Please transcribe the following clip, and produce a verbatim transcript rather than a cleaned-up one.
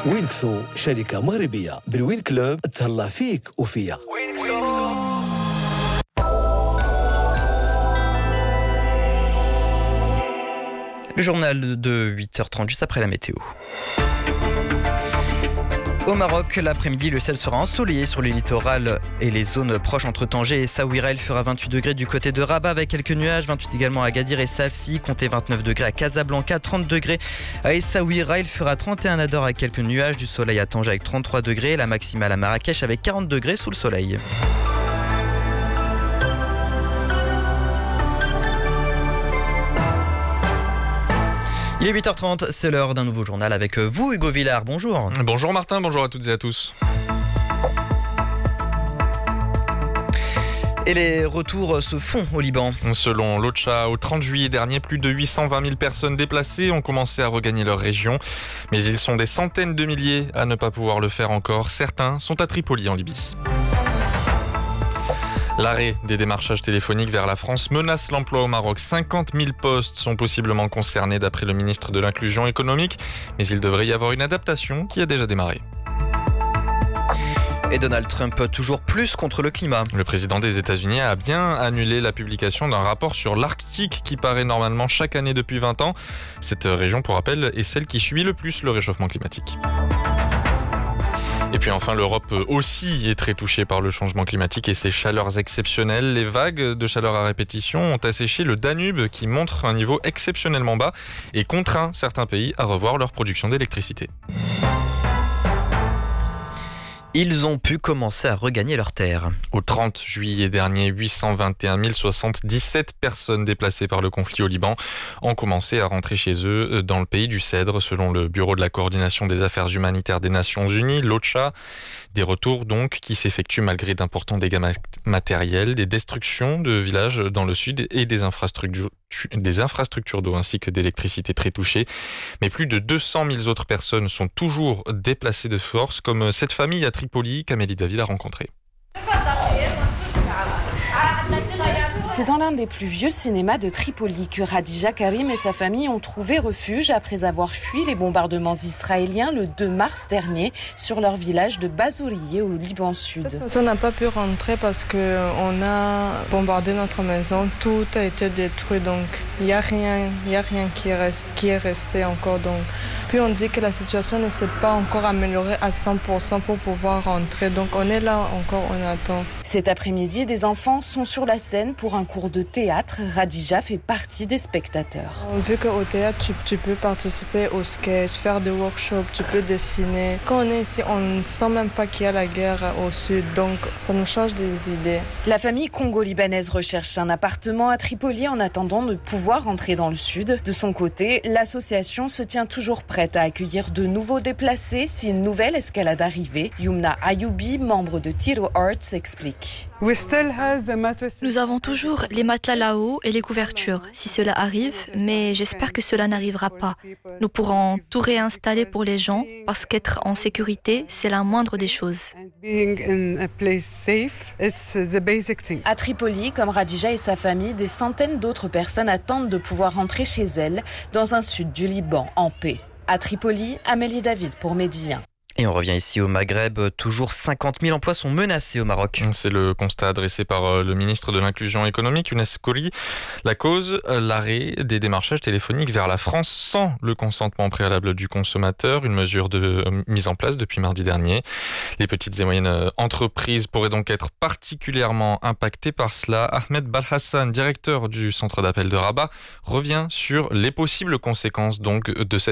وينكسو شركة مغربية بالوين كلوب تهلا فيك وفيا. Le journal de huit heures trente, juste après la météo. Au Maroc, l'après-midi, le ciel sera ensoleillé sur le littoral et les zones proches entre Tanger et Essaouira. Il fera vingt-huit degrés du côté de Rabat avec quelques nuages, vingt-huit également à Agadir et Safi, comptez vingt-neuf degrés à Casablanca, trente degrés à Essaouira. Il fera trente et un à Dor avec quelques nuages, du soleil à Tanger avec trente-trois degrés, la maximale à Marrakech avec quarante degrés sous le soleil. Il est huit heures trente, c'est l'heure d'un nouveau journal avec vous, Hugo Villard. Bonjour. Bonjour Martin, bonjour à toutes et à tous. Et les retours se font au Liban. Selon l'Ocha, au trente juillet dernier, plus de huit cent vingt mille personnes déplacées ont commencé à regagner leur région. Mais ils sont des centaines de milliers à ne pas pouvoir le faire encore. Certains sont à Tripoli en Libye. L'arrêt des démarchages téléphoniques vers la France menace l'emploi au Maroc. cinquante mille postes sont possiblement concernés d'après le ministre de l'Inclusion économique. Mais il devrait y avoir une adaptation qui a déjà démarré. Et Donald Trump toujours plus contre le climat. Le président des États-Unis a bien annulé la publication d'un rapport sur l'Arctique qui paraît normalement chaque année depuis vingt ans. Cette région, pour rappel, est celle qui subit le plus le réchauffement climatique. Et puis enfin, l'Europe aussi est très touchée par le changement climatique et ses chaleurs exceptionnelles. Les vagues de chaleur à répétition ont asséché le Danube qui montre un niveau exceptionnellement bas et contraint certains pays à revoir leur production d'électricité. Ils ont pu commencer à regagner leurs terres. Au trente juillet dernier, huit cent vingt et un mille soixante-dix-sept personnes déplacées par le conflit au Liban ont commencé à rentrer chez eux dans le pays du Cèdre, selon le Bureau de la coordination des affaires humanitaires des Nations Unies, l'Ocha. Des retours donc qui s'effectuent malgré d'importants dégâts matériels, des destructions de villages dans le sud et des infrastructures, des infrastructures d'eau ainsi que d'électricité très touchées. Mais plus de deux cent mille autres personnes sont toujours déplacées de force, comme cette famille à Tripoli qu'Amélie David a rencontrée. C'est dans l'un des plus vieux cinémas de Tripoli que Radija Karim et sa famille ont trouvé refuge après avoir fui les bombardements israéliens le deux mars dernier sur leur village de Bazouriye au Liban Sud. On n'a pas pu rentrer parce qu'on a bombardé notre maison, tout a été détruit, donc il n'y a rien, il y a rien qui, reste, qui est resté encore. Donc. Puis on dit que la situation ne s'est pas encore améliorée à cent pour cent pour pouvoir rentrer, donc on est là encore, on attend. Cet après-midi, des enfants sont sur la scène pour un cours de théâtre. Radija fait partie des spectateurs. Vu qu'au théâtre, tu, tu peux participer au sketch, faire des workshops, tu peux dessiner. Quand on est ici, on ne sent même pas qu'il y a la guerre au sud, donc ça nous change des idées. La famille congo-libanaise recherche un appartement à Tripoli en attendant de pouvoir rentrer dans le sud. De son côté, l'association se tient toujours prête à accueillir de nouveaux déplacés si une nouvelle escalade arrivait. Yumna Ayoubi, membre de Tiro Arts, explique. Nous avons toujours les matelas là-haut et les couvertures, si cela arrive, mais j'espère que cela n'arrivera pas. Nous pourrons tout réinstaller pour les gens, parce qu'être en sécurité, c'est la moindre des choses. À Tripoli, comme Radija et sa famille, des centaines d'autres personnes attendent de pouvoir rentrer chez elles, dans un sud du Liban, en paix. À Tripoli, Amélie David pour Média. Et on revient ici au Maghreb. Toujours cinquante mille emplois sont menacés au Maroc. C'est le constat adressé par le ministre de l'Inclusion économique, Younes Khoury. La cause, l'arrêt des démarchages téléphoniques vers la France sans le consentement préalable du consommateur, une mesure de, euh, mise en place depuis mardi dernier. Les petites et moyennes entreprises pourraient donc être particulièrement impactées par cela. Ahmed Balhassan, directeur du centre d'appel de Rabat, revient sur les possibles conséquences donc de cette